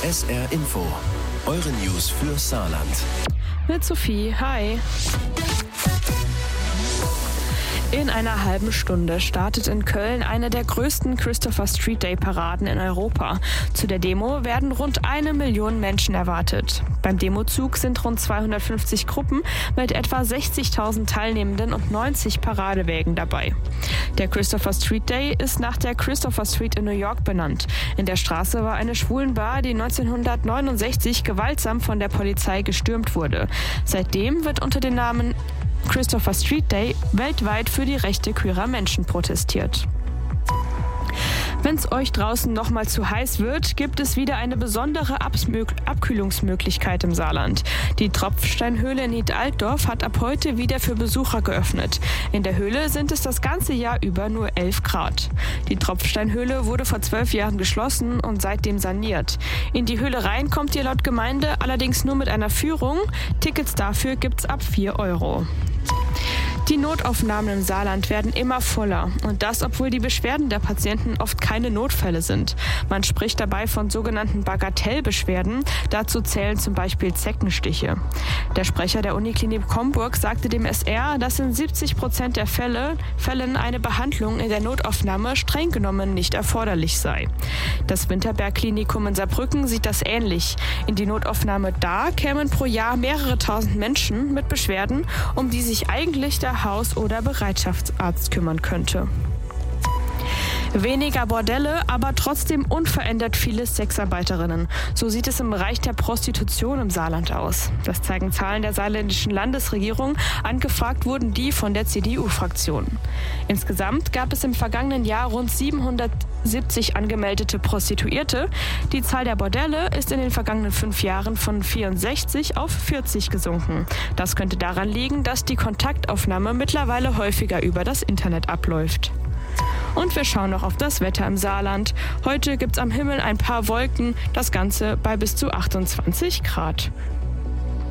SR Info, eure News für Saarland. Mit Sophie, hi. In einer halben Stunde startet in Köln eine der größten Christopher Street Day Paraden in Europa. Zu der Demo werden rund 1 Million Menschen erwartet. Beim Demozug sind rund 250 Gruppen mit etwa 60.000 Teilnehmenden und 90 Paradewägen dabei. Der Christopher Street Day ist nach der Christopher Street in New York benannt. In der Straße war eine Schwulenbar, die 1969 gewaltsam von der Polizei gestürmt wurde. Seitdem wird unter dem Namen Christopher Street Day weltweit für die Rechte queerer Menschen protestiert. Wenn es euch draußen noch mal zu heiß wird, gibt es wieder eine besondere Abkühlungsmöglichkeit im Saarland. Die Tropfsteinhöhle in Nied-Altdorf hat ab heute wieder für Besucher geöffnet. In der Höhle sind es das ganze Jahr über nur 11 Grad. Die Tropfsteinhöhle wurde vor 12 Jahren geschlossen und seitdem saniert. In die Höhle rein kommt ihr laut Gemeinde allerdings nur mit einer Führung. Tickets dafür gibt's ab 4 €. Die Notaufnahmen im Saarland werden immer voller und das, obwohl die Beschwerden der Patienten oft keine Notfälle sind. Man spricht dabei von sogenannten Bagatellbeschwerden, dazu zählen zum Beispiel Zeckenstiche. Der Sprecher der Uniklinik Comburg sagte dem SR, dass in 70% der Fällen eine Behandlung in der Notaufnahme streng genommen nicht erforderlich sei. Das Winterberg-Klinikum in Saarbrücken sieht das ähnlich. In die Notaufnahme da kämen pro Jahr mehrere tausend Menschen mit Beschwerden, um die sich eigentlich der Haus- oder Bereitschaftsarzt kümmern könnte. Weniger Bordelle, aber trotzdem unverändert viele Sexarbeiterinnen. So sieht es im Bereich der Prostitution im Saarland aus. Das zeigen Zahlen der saarländischen Landesregierung. Angefragt wurden die von der CDU-Fraktion. Insgesamt gab es im vergangenen Jahr rund 770 angemeldete Prostituierte. Die Zahl der Bordelle ist in den vergangenen 5 Jahren von 64 auf 40 gesunken. Das könnte daran liegen, dass die Kontaktaufnahme mittlerweile häufiger über das Internet abläuft. Und wir schauen noch auf das Wetter im Saarland. Heute gibt's am Himmel ein paar Wolken, das Ganze bei bis zu 28 Grad.